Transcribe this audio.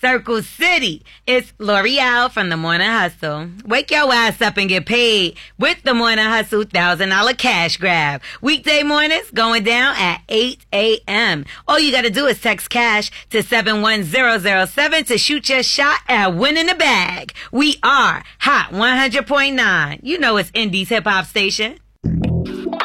Circle City. It's L'Oreal from the Morning Hustle. Wake your ass up and get paid with the Morning Hustle $1,000 cash grab. Weekday mornings going down at 8 a.m. All you gotta do is text cash to 71007 to shoot your shot at winning the bag. We are Hot 100.9. You know it's Indie's hip hop station.